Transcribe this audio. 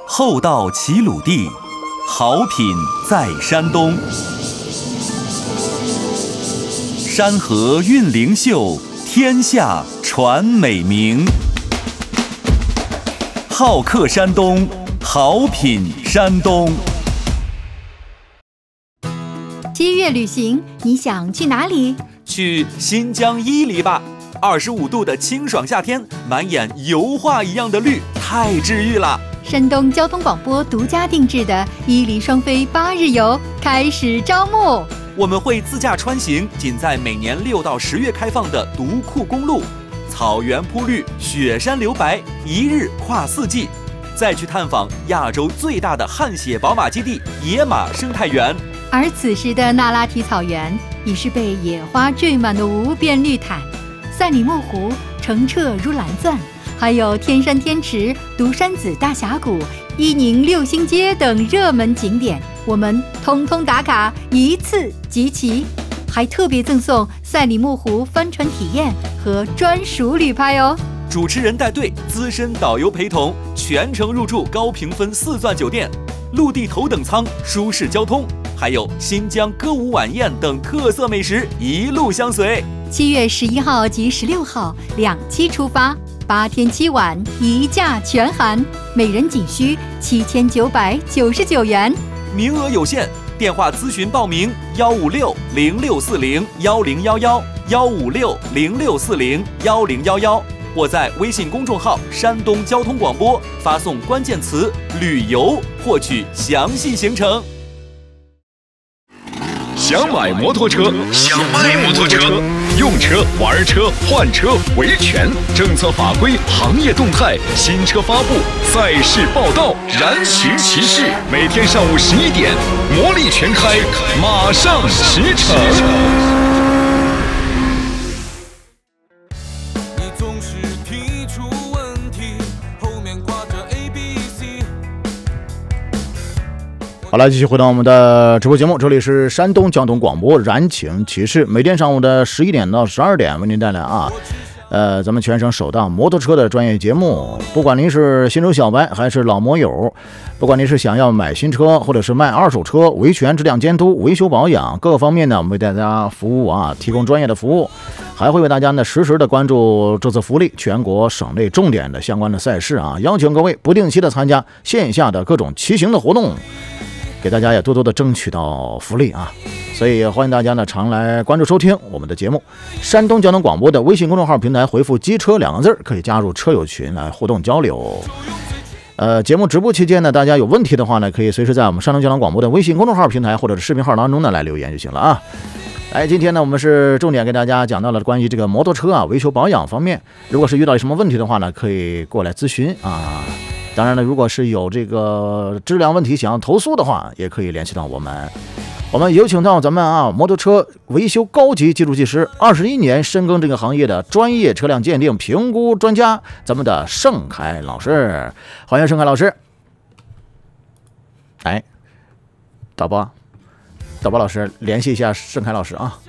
厚道齐鲁地，好品在山东。山河韵灵秀，天下传美名。好客山东，好品山东。 7月旅行，你想去哪里？ 去新疆伊犁吧，25度的清爽夏天，满眼油画一样的绿，太治愈了。 山东交通广播独家定制的伊犁双飞8日游开始招募， 我们会自驾穿行，仅在每年6到10月开放的独库公路，草原铺绿，雪山留白，1日跨4季，再去探访亚洲最大的汗血宝马基地野马生态园。 而此时的那拉提草原已是被野花缀满的无边绿毯，赛里木湖澄澈如蓝钻，还有天山天池、独山子大峡谷、伊宁6星街等热门景点，我们通通打卡，一次集齐，还特别赠送赛里木湖帆船体验和专属旅拍哦。 主持人带队，资深导游陪同，全程入住高评分4钻酒店，陆地头等舱，舒适交通，还有新疆歌舞晚宴等特色美食一路相随。 7月11号及16号2期出发，8天7晚，一价全含，每人仅需7999元， 名额有限，电话咨询报名156-0640-1011，156-0640-1011，或在微信公众号山东交通广播发送关键词旅游获取详细行程。 想买摩托车，用车、玩车、换车、维权，政策法规、行业动态、新车发布、赛事报道，燃情骑士，每天上午11点，魔力全开，马上驰骋。 好了，继续回到我们的直播节目，这里是山东交通广播燃情骑士，每天上午的11点到12点为您带来咱们全省首档摩托车的专业节目。不管您是新手小白还是老摩友，不管您是想要买新车或者是卖二手车，维权、质量监督、维修保养各个方面呢，我们为大家服务提供专业的服务，还会为大家呢实时的关注这次福利全国省内重点的相关的赛事邀请各位不定期的参加线下的各种骑行的活动，给大家也多多的争取到福利所以欢迎大家呢常来关注收听我们的节目。山东交通广播的微信公众号平台回复机车2个字，可以加入车友群来互动交流。节目直播期间呢，大家有问题的话呢，可以随时在我们山东交通广播的微信公众号平台或者是视频号当中呢来留言就行了今天呢我们是重点给大家讲到了关于这个摩托车维修保养方面，如果是遇到什么问题的话呢，可以过来咨询当然了，如果是有这个质量问题想要投诉的话，也可以联系到我们。我们有请到咱们摩托车维修高级技术技师，21年深耕这个行业的专业车辆鉴定评估专家，咱们的盛凯老师，欢迎盛凯老师。导播老师联系一下盛凯老师